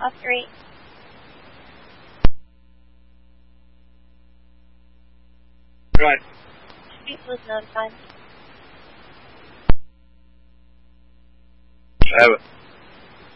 operate. Right. Street was notified. I have it.